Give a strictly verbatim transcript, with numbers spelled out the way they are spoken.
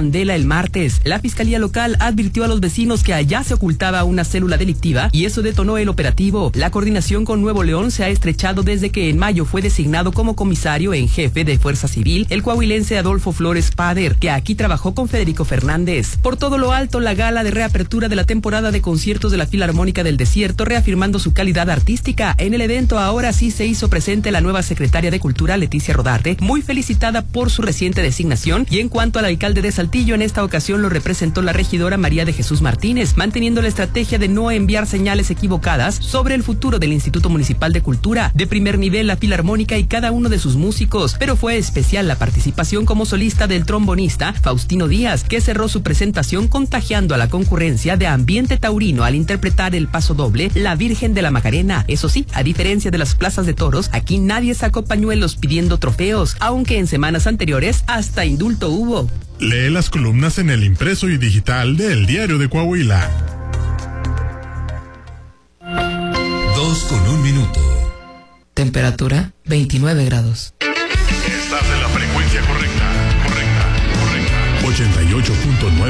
candela el martes. La fiscalía local advirtió a los vecinos que allá se ocultaba una célula delictiva y eso detonó el operativo. La coordinación con Nuevo León se ha estrechado desde que en mayo fue designado como comisario en jefe de Fuerza Civil el coahuilense Adolfo Flores Pader, que aquí trabajó con Federico Fernández. Por todo lo alto, la gala de reapertura de la temporada de conciertos de la Filarmónica del Desierto, reafirmando su calidad artística. En el evento ahora sí se hizo presente la nueva secretaria de Cultura, Leticia Rodarte, muy felicitada por su reciente designación, y en cuanto al alcalde de Saltillo, en esta ocasión lo representó la regidora María de Jesús Martínez, manteniendo la estrategia de no enviar señales equivocadas sobre el futuro del Instituto Municipal de Cultura. De primer nivel la Filarmónica y cada uno de sus músicos, pero fue especial la participación como solista del trombonista Faustino Díaz, que cerró su presentación contagiando a la concurrencia de ambiente taurino al interpretar el paso doble La Virgen de la Macarena. Eso sí, a diferencia de las plazas de toros, aquí nadie sacó pañuelos pidiendo trofeos, aunque en semanas anteriores hasta indulto hubo. Lee las columnas en el impreso y digital de El Diario de Coahuila. Dos con un minuto. Temperatura veintinueve grados. Estás en la frecuencia correcta, correcta, correcta. ochenta y ocho punto nueve